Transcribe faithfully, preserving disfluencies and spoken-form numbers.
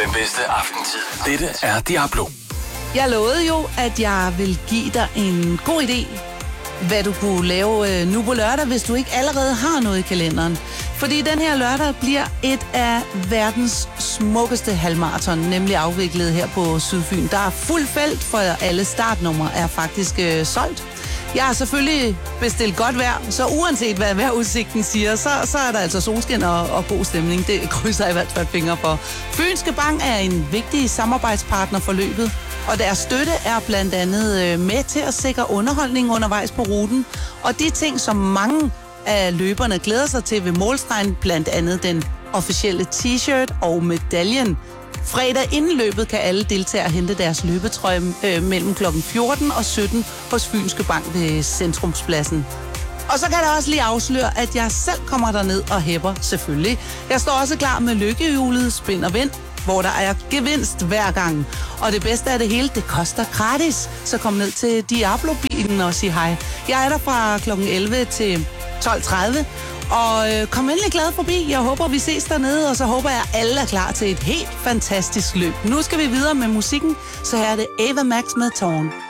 Den bedste aftentid. Dette er Diablo. Jeg lovede jo, at jeg vil give dig en god idé, hvad du kunne lave nu på lørdag, hvis du ikke allerede har noget i kalenderen. Fordi den her lørdag bliver et af verdens smukkeste halvmarathon, nemlig afviklet her på Sydfyn. Der er fuld felt, for alle startnumre er faktisk øh, solgt. Jeg har selvfølgelig bestilt godt vejr, så uanset hvad vejrudsigten siger, så, så er der altså solskin og, og god stemning. Det krydser jeg i hvert fald fingre for. Fynske Bank er en vigtig samarbejdspartner for løbet, og deres støtte er blandt andet med til at sikre underholdning undervejs på ruten. Og de ting, som mange af løberne glæder sig til ved målstregen, blandt andet den officielle t-shirt og medaljen. Fredag inden løbet kan alle deltagere hente deres løbetrøje øh, mellem klokken fjorten og sytten hos Fynske Bank ved Centrumspladsen. Og så kan jeg også lige afsløre, at jeg selv kommer derned og hæpper, selvfølgelig. Jeg står også klar med lykkehjulet Spind og Vind, hvor der er gevinst hver gang. Og det bedste af det hele, det koster gratis. Så kom ned til Diablo-bilen og sig hej. Jeg er der fra klokken elleve til tolv tredive. Og øh, kom endelig glad forbi. Jeg håber, vi ses dernede, og så håber jeg, at alle er klar til et helt fantastisk løb. Nu skal vi videre med musikken, så her er det Ava Max med Tårn.